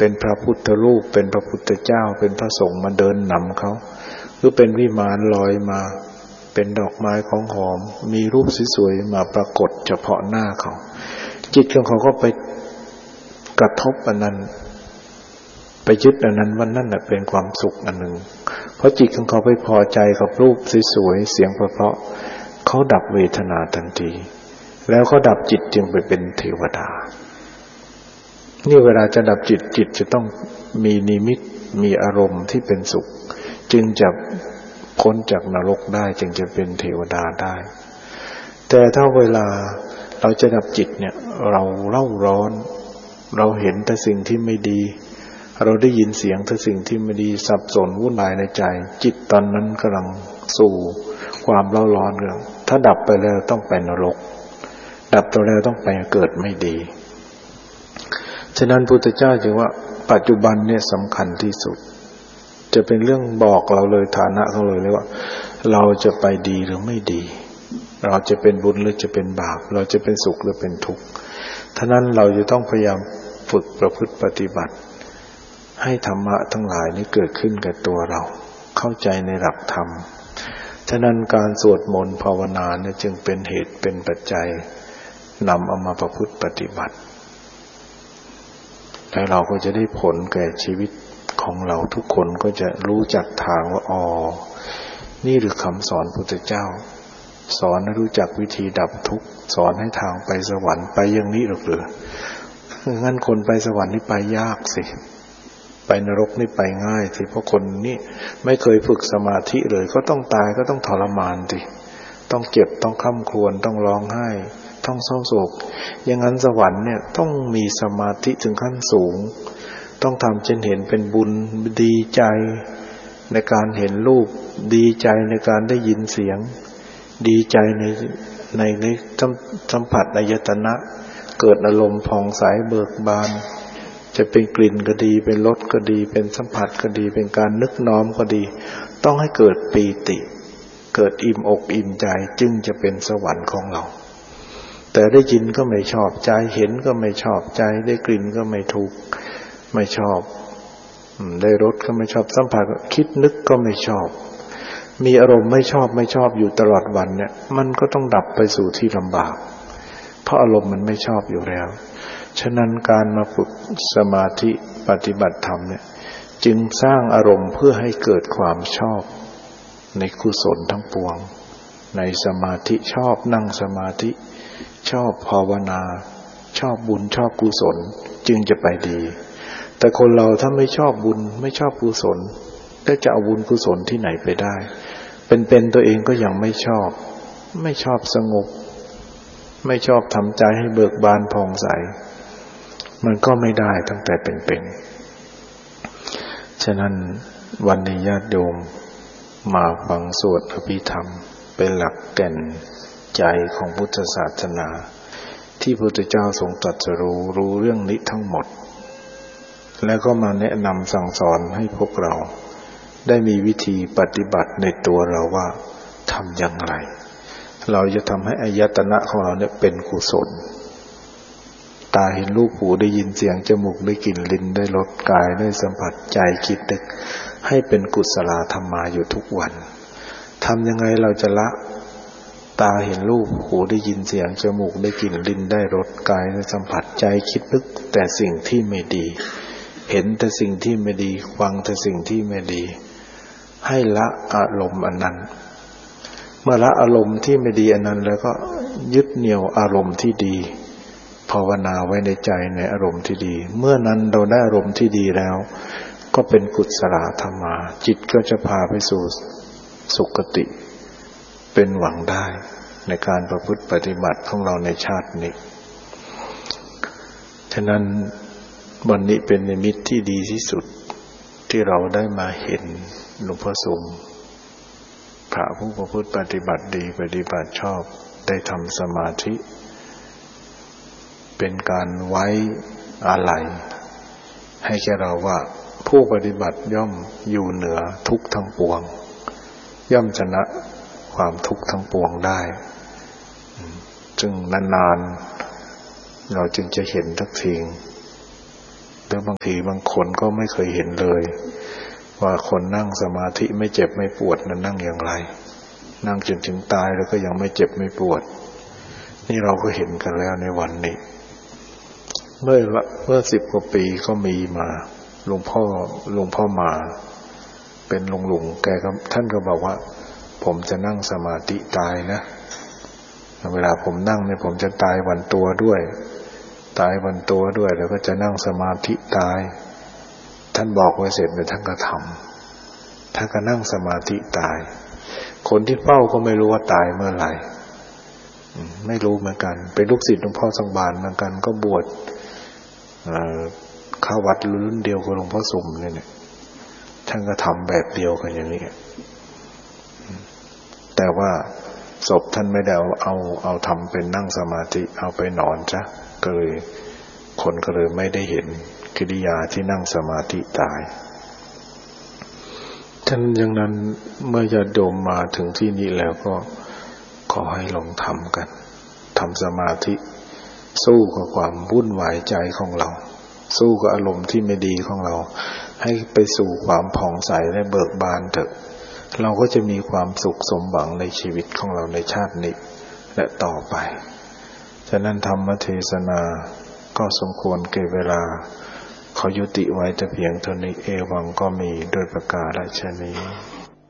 เป็นพระพุทธรูปเป็นพระพุทธเจ้าเป็นพระสงฆ์มาเดินนำเขาหรือเป็นวิมานลอยมาเป็นดอกไม้ของหอมมีรูปสวยๆมาปรากฏเฉพาะหน้าเขาจิตของเขาก็ไปกระทบอันนั้นไปยึดอันนั้นวันนั้นน่ะเป็นความสุขอันหนึ่งเพราะจิตของเขาไปพอใจกับรูปสวยๆเสียงเพราะๆเขาดับเวทนาทันทีแล้วเขาดับจิตจึงไปเป็นเทวดานี่เวลาจะดับจิตจะต้องมีนิมิตมีอารมณ์ที่เป็นสุขจึงจะพ้นจากนรกได้จึงจะเป็นเทวดาได้แต่ถ้าเวลาเราจะดับจิตเนี่ยเราเร่าร้อนเราเห็นแต่สิ่งที่ไม่ดีเราได้ยินเสียงแต่สิ่งที่ไม่ดีสับสนวุ่นวายในใจจิตตอนนั้นกำลังสู่ความเร่าร้อนเลยถ้าดับไปแล้วต้องไปนรกดับไปแล้วต้องไปเกิดไม่ดีฉะนั้นพุทธเจ้าจึงว่าปัจจุบันเนี่ยสำคัญที่สุดจะเป็นเรื่องบอกเราเลยฐานะเขาเลยว่าเราจะไปดีหรือไม่ดีเราจะเป็นบุญหรือจะเป็นบาปเราจะเป็นสุขหรือเป็นทุกข์ท่านั้นเราจะต้องพยายามฝึกประพฤติปฏิบัติให้ธรรมะทั้งหลายนี้เกิดขึ้นกับตัวเราเข้าใจในหลักธรรมฉะนั้นการสวดมนต์ภาวนาเนี่ยจึงเป็นเหตุเป็นปัจจัยนำเอามาประพฤติปฏิบัติแล้วเราก็จะได้ผลแก่ชีวิตของเราทุกคนก็จะรู้จักทางว่าอ๋อนี่หรือคำสอนพุทธเจ้าสอนให้รู้จักวิธีดับทุกข์สอนให้ทางไปสวรรค์ไปอย่างนี้หรืองั้นคนไปสวรรค์นี่ไปยากสิไปนรกนี่ไปง่ายสิเพราะคนนี่ไม่เคยฝึกสมาธิเลยก็ต้องตายก็ต้องทรมานสิต้องเจ็บต้องคร่ำครวญต้องร้องไห้ต้องเศร้าโศกอย่างนั้นสวรรค์เนี่ยต้องมีสมาธิถึงขั้นสูงต้องทำจนเห็นเป็นบุญดีใจในการเห็นรูปดีใจในการได้ยินเสียงดีใจในสัมผัสอายตนะเกิดอารมณ์ผ่องใสเบิกบานจะเป็นกลิ่นก็ดีเป็นรสก็ดีเป็นสัมผัสก็ดีเป็นการนึกน้อมก็ดีต้องให้เกิดปีติเกิดอิ่มอกอิ่มใจจึงจะเป็นสวรรค์ของเราแต่ได้ยินก็ไม่ชอบใจเห็นก็ไม่ชอบใจได้กลิ่นก็ไม่ถูกไม่ชอบได้รสก็ไม่ชอบสัมผัสคิดนึกก็ไม่ชอบมีอารมณ์ไม่ชอบอยู่ตลอดวันเนี่ยมันก็ต้องดับไปสู่ที่ลำบากเพราะอารมณ์มันไม่ชอบอยู่แล้วฉะนั้นการมาฝึกสมาธิปฏิบัติธรรมเนี่ยจึงสร้างอารมณ์เพื่อให้เกิดความชอบในกุศลทั้งปวงในสมาธิชอบนั่งสมาธิชอบภาวนาชอบบุญชอบกุศลจึงจะไปดีแต่คนเราถ้าไม่ชอบบุญไม่ชอบกุศลก็จะเอาบุญกุศลที่ไหนไปได้เป็นตัวเองก็ยังไม่ชอบสงบไม่ชอบทำใจให้เบิกบานผ่องใสมันก็ไม่ได้ตั้งแต่เป็นฉะนั้นวันนี้ญาติโยมมาฟังสวดอภิธรรมเป็นหลักแก่นใจของพุทธศาสนาที่พระพุทธเจ้าทรงตรัสรู้เรื่องนี้ทั้งหมดแล้วก็มาแนะนำสั่งสอนให้พวกเราได้มีวิธีปฏิบัติในตัวเราว่าทำอย่างไรเราจะทำให้อายตนะของเราเนี่ยเป็นกุศลตาเห็นรูปหูได้ยินเสียงจมูกได้กลิ่นลิ้นได้รสกายได้สัมผัสใจคิดนึกให้เป็นกุศลธรรมาอยู่ทุกวันทำยังไงเราจะละตาเห็นรูปหูได้ยินเสียงจมูกได้กลิ่นลิ้นได้รสกายได้สัมผัสใจคิดนึกแต่สิ่งที่ไม่ดีเห็นแต่สิ่งที่ไม่ดีฟังแต่สิ่งที่ไม่ดีให้ละอารมณ์อันนั้นเมื่อละอารมณ์ที่ไม่ดีอันนั้นแล้วก็ยึดเหนี่ยวอารมณ์ที่ดีภาวนาไว้ในใจในอารมณ์ที่ดีเมื่อนั้นเราได้อารมณ์ที่ดีแล้วก็เป็นกุศลธรรมาจิตก็จะพาไปสู่สุคติเป็นหวังได้ในการประพฤติปฏิบัติของเราในชาตินี้ฉะนั้นวันนี้เป็นนิมิตที่ดีที่สุดที่เราได้มาเห็นหลวงพ่อสมพระผู้ประพฤติปฏิบัติดีปฏิบัติชอบได้ทำสมาธิเป็นการไว้อาลัยให้แก่เราว่าผู้ปฏิบัติย่อมอยู่เหนือทุกข์ทั้งปวงย่อมชนะความทุกข์ทั้งปวงได้จึงนานๆเราจึงจะเห็นทักทีรือบางทีบางคนก็ไม่เคยเห็นเลยว่าคนนั่งสมาธิไม่เจ็บไม่ปวดนั้นนั่งอย่างไรนั่งจนถึงตายแล้วก็ยังไม่เจ็บไม่ปวดนี่เราก็เห็นกันแล้วในวันนี้เมื่อ10 กว่าปีก็มีมาหลวงพ่อมาเป็นลุงแกก็ท่านก็บอกว่าผมจะนั่งสมาธิตายนะเวลาผมนั่งเนี่ยผมจะตายวันตัวด้วยแล้วก็จะนั่งสมาธิตายท่านบอกไว้เสร็จเนี่ยท่านก็ทำท่านก็นั่งสมาธิตายคนที่เฝ้าก็ไม่รู้ว่าตายเมื่อไหร่ไม่รู้เหมือนกันเป็นลูกศิษย์หลวงพ่อสังบานเหมือนกันก็บวชเข้าวัดรุ่นเดียวกับหลวงพ่อสุ่มเนี่ยท่านก็ทำแบบเดียวกันอย่างนี้แต่ว่าศพท่านไม่ได้เอาทำเป็นนั่งสมาธิเอาไปนอนจ้ะก็เลยคนก็เลยไม่ได้เห็นกิริยาที่นั่งสมาธิตายท่านอย่างนั้นเมื่อญาติโยมมาถึงที่นี้แล้วก็ขอให้ลองทำกันทำสมาธิสู้กับความวุ่นวายใจของเราสู้กับอารมณ์ที่ไม่ดีของเราให้ไปสู่ความผ่องใสและเบิกบานเถอะเราก็จะมีความสุขสมหวังในชีวิตของเราในชาตินี้และต่อไปฉะนั้นธรรมเทศนาก็สมควรแก่เวลาขอยุติไว้แต่เพียงเท่านี้เอวังก็มีโดยประกาศฉะนี้